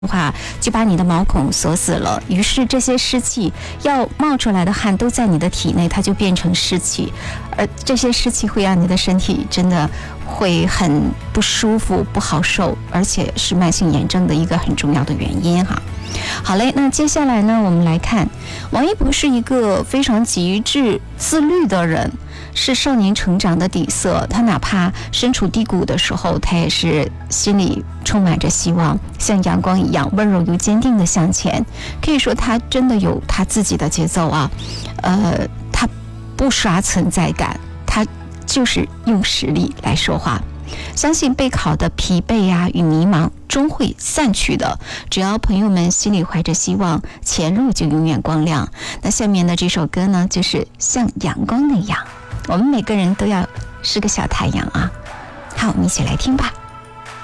话就把你的毛孔锁死了，于是这些湿气要冒出来的汗都在你的体内，它就变成湿气，而这些湿气会让你的身体真的会很不舒服、不好受，而且是慢性炎症的一个很重要的原因哈。好嘞，那接下来呢，我们来看王一博是一个非常极致自律的人，是少年成长的底色。他哪怕身处低谷的时候，他也是心里充满着希望，像阳光一样温柔又坚定的向前。可以说他真的有他自己的节奏啊，他不刷存在感，他就是用实力来说话。相信备考的疲惫呀与迷茫终会散去的，只要朋友们心里怀着希望，前路就永远光亮。那下面的这首歌呢，就是像阳光那样，我们每个人都要是个小太阳啊。好，我们一起来听吧。